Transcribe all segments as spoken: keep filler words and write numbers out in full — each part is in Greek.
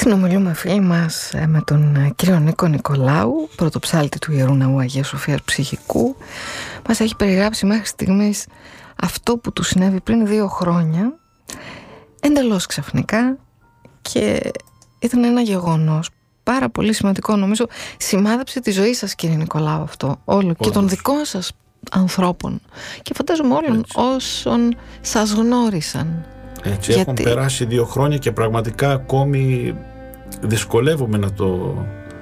Συνομιλούμε φίλοι μας με τον κύριο Νίκο Νικολάου, πρωτοψάλτη του Ιερού Ναού Αγίας Σοφίας Ψυχικού. Μας έχει περιγράψει μέχρι στιγμής αυτό που του συνέβη πριν δύο χρόνια, εντελώς ξαφνικά, και ήταν ένα γεγονός πάρα πολύ σημαντικό. Νομίζω σημάδεψε τη ζωή σας, κύριε Νικολάου, αυτό όλο. Όλος. Και των δικών σας ανθρώπων και φαντάζομαι όλων Έτσι. όσων σας γνώρισαν. Έτσι, έχουν περάσει δύο χρόνια και πραγματικά ακόμη δυσκολεύομαι να το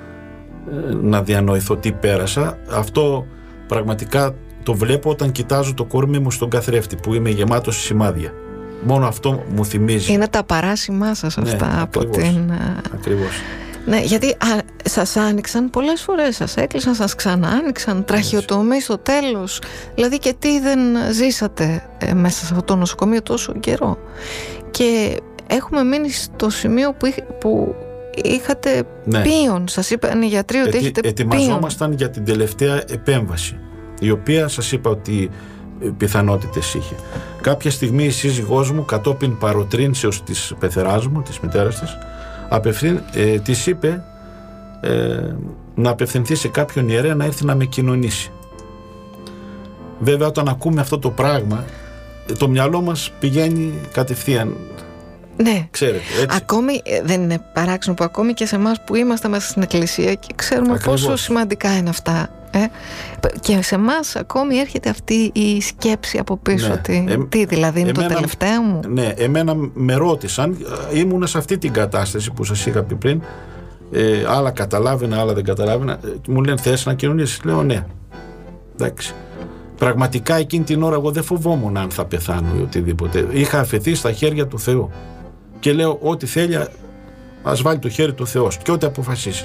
να διανοηθώ τι πέρασα. Αυτό πραγματικά το βλέπω όταν κοιτάζω το κορμί μου στον καθρέφτη που είμαι γεμάτος σημάδια. Μόνο αυτό μου θυμίζει. Είναι τα παράσημά σας αυτά, ναι, από ακριβώς, την... Ακριβώς. Ναι, γιατί α, σας άνοιξαν πολλές φορές, σας έκλεισαν, σας ξανά άνοιξαν, τραχιοτομή στο τέλος. Δηλαδή και τι δεν ζήσατε ε, μέσα σε αυτό το νοσοκομείο τόσο καιρό. Και έχουμε μείνει στο σημείο που, είχ, που είχατε ναι. πίον. Σας είπαν οι γιατροί ότι Ετι, έχετε πίον. Ετοιμαζόμασταν για την τελευταία επέμβαση, η οποία σας είπα ότι πιθανότητες είχε. Κάποια στιγμή η σύζυγός μου, κατόπιν παροτρύνσεως της πεθεράς μου, της μητέρας της, Απευθύν, ε, της είπε ε, να απευθυνθεί σε κάποιον ιερέα να έρθει να με κοινωνήσει. Βέβαια όταν ακούμε αυτό το πράγμα το μυαλό μας πηγαίνει κατευθείαν. Ναι, ξέρετε, έτσι. Ακόμη δεν είναι παράξενο που ακόμη και σε εμάς που είμαστε μέσα στην εκκλησία και ξέρουμε Ακριβώς. πόσο σημαντικά είναι αυτά, ε? και σε εμάς ακόμη έρχεται αυτή η σκέψη από πίσω, ναι. ότι ε, τι δηλαδή είναι εμένα, το τελευταίο μου. Ναι, εμένα με ρώτησαν, ήμουνα σε αυτή την κατάσταση που σας είχα πει πριν, ε, άλλα καταλάβαινα, άλλα δεν καταλάβαινα, μου λένε θες να κοινωνήσεις, λέω ναι, εντάξει. Πραγματικά εκείνη την ώρα εγώ δεν φοβόμουν αν θα πεθάνω ή οτιδήποτε, είχα αφαιθεί στα χέρια του Θεού και λέω ό,τι θέλει ας βάλει το χέρι του Θεός και ό,τι αποφασίσει.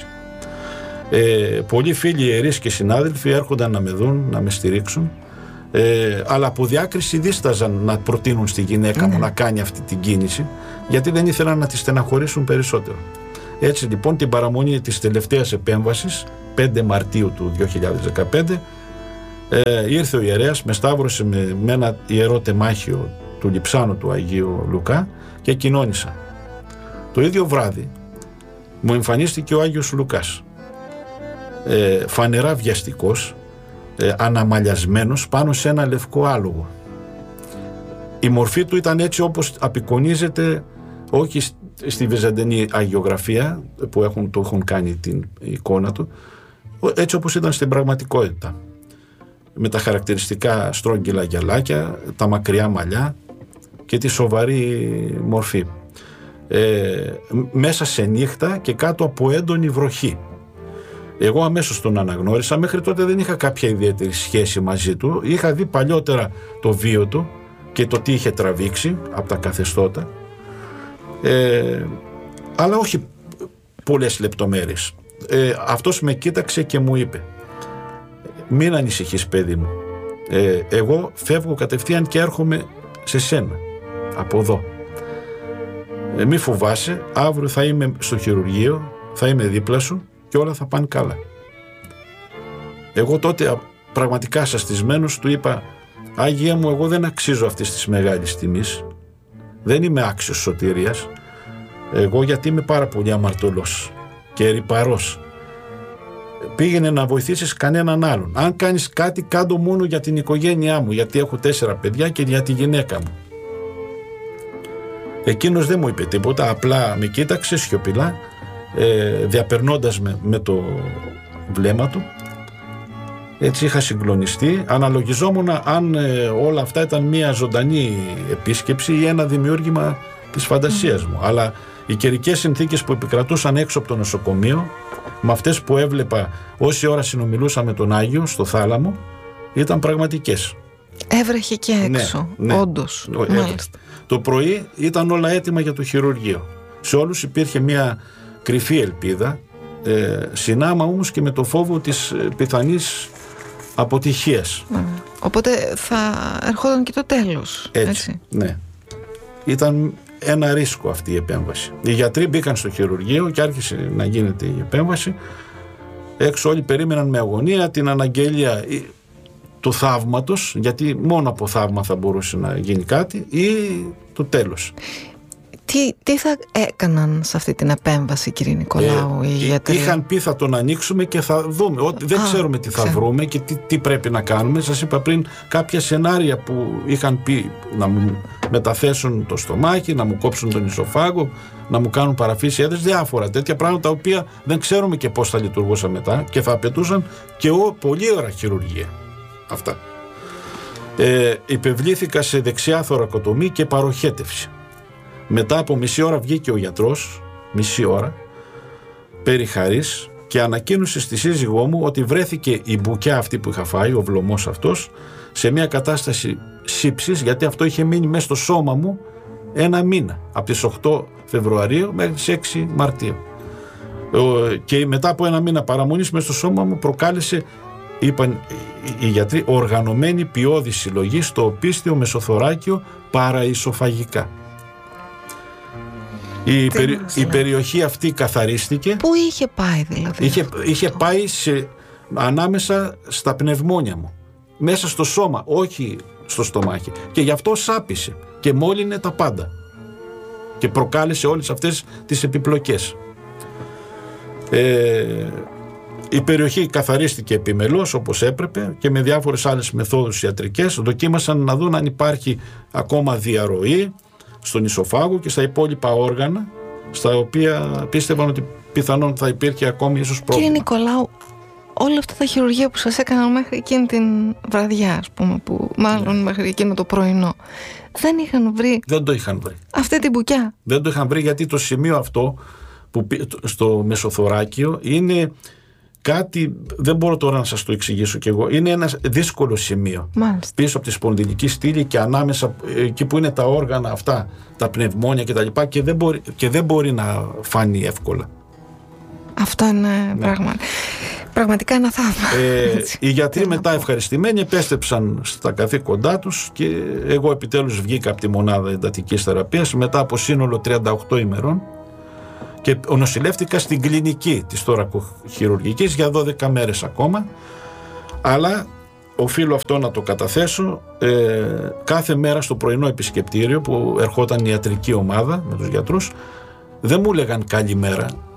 Ε, πολλοί φίλοι ιερείς και συνάδελφοι έρχονταν να με δουν, να με στηρίξουν, ε, αλλά από διάκριση δίσταζαν να προτείνουν στη γυναίκα μου mm. να κάνει αυτή την κίνηση, γιατί δεν ήθελαν να τη στεναχωρήσουν περισσότερο. Έτσι λοιπόν την παραμονή της τελευταίας επέμβασης, πέντε Μαρτίου του δύο χιλιάδες δεκαπέντε, ε, ήρθε ο ιερέας, με σταύρωσε με, με ένα ιερό τεμάχιο του λειψάνου του Αγίου Λουκά και κοινώνησα. Το ίδιο βράδυ μου εμφανίστηκε ο Άγιος Λουκάς, Ε, φανερά βιαστικός, ε, αναμαλιασμένος πάνω σε ένα λευκό άλογο. Η μορφή του ήταν έτσι όπως απεικονίζεται όχι στη βυζαντινή αγιογραφία που έχουν, το έχουν κάνει την εικόνα του, έτσι όπως ήταν στην πραγματικότητα, με τα χαρακτηριστικά στρόγγυλα γυαλάκια, τα μακριά μαλλιά και τη σοβαρή μορφή, ε, μέσα σε νύχτα και κάτω από έντονη βροχή. Εγώ αμέσως τον αναγνώρισα, μέχρι τότε δεν είχα κάποια ιδιαίτερη σχέση μαζί του, είχα δει παλιότερα το βίο του και το τι είχε τραβήξει από τα καθεστώτα, ε, αλλά όχι πολλές λεπτομέρειες. Ε, αυτός με κοίταξε και μου είπε, μην ανησυχείς παιδί μου, ε, εγώ φεύγω κατευθείαν και έρχομαι σε σένα από εδώ, ε, μη φοβάσαι, αύριο θα είμαι στο χειρουργείο, θα είμαι δίπλα σου και όλα θα πάνε καλά. Εγώ τότε πραγματικά σαστισμένος του είπα, Άγιε μου, εγώ δεν αξίζω αυτής της μεγάλης τιμής, δεν είμαι άξιος σωτηρίας, εγώ γιατί είμαι πάρα πολύ αμαρτωλός και ερυπαρός. Πήγαινε να βοηθήσεις κανέναν άλλον. Αν κάνεις κάτι, κάντο μόνο για την οικογένειά μου, γιατί έχω τέσσερα παιδιά και για τη γυναίκα μου. Εκείνος δεν μου είπε τίποτα, απλά με κοίταξε σιωπηλά, Ε, διαπερνώντας με, με το βλέμμα του. Έτσι είχα συγκλονιστεί, αναλογιζόμουν αν ε, όλα αυτά ήταν μια ζωντανή επίσκεψη ή ένα δημιούργημα της φαντασίας mm. μου, αλλά οι καιρικές συνθήκες που επικρατούσαν έξω από το νοσοκομείο, με αυτές που έβλεπα όση ώρα συνομιλούσα με τον Άγιο στο θάλαμο, ήταν πραγματικές. Έβρεχε και έξω, ναι, όντως, ναι, μάλιστα. Το πρωί ήταν όλα έτοιμα για το χειρουργείο. Σε όλους υπήρχε μια κρυφή ελπίδα, ε, συνάμα όμως και με το φόβο της ε, πιθανής αποτυχίας. Mm. Οπότε θα ερχόταν και το τέλος. Έτσι, έτσι. Ναι. Ήταν ένα ρίσκο αυτή η επέμβαση. Οι γιατροί μπήκαν στο χειρουργείο και άρχισε να γίνεται η επέμβαση. Έξω όλοι περίμεναν με αγωνία την αναγγέλια του θαύματος, γιατί μόνο από θαύμα θα μπορούσε να γίνει κάτι, ή το τέλος. Τι, τι θα έκαναν σε αυτή την επέμβαση, κύριε Νικολάου, ε, οι γιατροί? Είχαν πει θα τον ανοίξουμε και θα δούμε. Ότι δεν Α, ξέρουμε τι θα ξέρω. βρούμε και τι, τι πρέπει να κάνουμε. Σας είπα πριν κάποια σενάρια που είχαν πει να μου μεταθέσουν το στομάχι, να μου κόψουν τον ισοφάγο, να μου κάνουν παραφύση έδρες, διάφορα τέτοια πράγματα τα οποία δεν ξέρουμε και πώς θα λειτουργούσαν μετά και θα απαιτούσαν και ο, πολλή ώρα χειρουργία. Αυτά. Ε, υπευλήθηκα σε δεξιά θωρακοτομή και παροχέτευση. Μετά από μισή ώρα βγήκε ο γιατρός, μισή ώρα, περί χαρίς, και ανακοίνωσε στη σύζυγό μου ότι βρέθηκε η μπουκιά αυτή που είχα φάει, ο βλωμός αυτός, σε μια κατάσταση σύψης, γιατί αυτό είχε μείνει μέσα στο σώμα μου ένα μήνα, από τις οκτώ Φεβρουαρίου μέχρι τις έξι Μαρτίου. Και μετά από ένα μήνα παραμονής μέσα στο σώμα μου προκάλεσε, είπαν οι γιατροί, οργανωμένη ποιώδη συλλογή στο οπίστιο μεσοθωράκιο παραεισοφαγικά. Η, περι, η περιοχή αυτή καθαρίστηκε. Πού είχε πάει δηλαδή? Είχε, είχε πάει σε, ανάμεσα στα πνευμόνια μου, μέσα στο σώμα, όχι στο στομάχι, και γι' αυτό σάπισε και μόλυνε τα πάντα και προκάλεσε όλες αυτές τις επιπλοκές. ε, Η περιοχή καθαρίστηκε επιμελώς όπως έπρεπε και με διάφορες άλλες μεθόδους ιατρικές. Δοκίμασαν να δουν αν υπάρχει ακόμα διαρροή στον ισοφάγο και στα υπόλοιπα όργανα, στα οποία πίστευαν ότι πιθανόν θα υπήρχε ακόμη ίσως πρόβλημα. Κύριε Νικολάου, όλα αυτά τα χειρουργία που σας έκαναν μέχρι εκείνη την βραδιά, ας πούμε, που μάλλον ναι. μέχρι εκείνο το πρωινό, δεν είχαν βρει? Δεν το είχαν βρει. Αυτή την μπουκιά. Δεν το είχαν βρει, γιατί το σημείο αυτό που, στο μεσοθωράκιο είναι κάτι, δεν μπορώ τώρα να σας το εξηγήσω κι εγώ, είναι ένα δύσκολο σημείο. Μάλιστα. Πίσω από τη σπονδυλική στήλη και ανάμεσα εκεί που είναι τα όργανα αυτά, τα πνευμόνια κτλ. Και, και, δεν μπορεί, και δεν μπορεί να φανεί εύκολα. Αυτό είναι ναι. πράγμα. Πραγματικά ένα θαύμα. Ε, οι γιατροί μετά ευχαριστημένοι επέστρεψαν στα καθήκοντά τους και εγώ επιτέλους βγήκα από τη μονάδα εντατικής θεραπείας μετά από σύνολο τριάντα οκτώ ημερών και νοσηλεύτηκα στην κλινική της θωρακοχειρουργικής για δώδεκα μέρες ακόμα. Αλλά οφείλω αυτό να το καταθέσω, ε, κάθε μέρα στο πρωινό επισκεπτήριο που ερχόταν η ιατρική ομάδα με τους γιατρούς, δεν μου έλεγαν καλημέρα,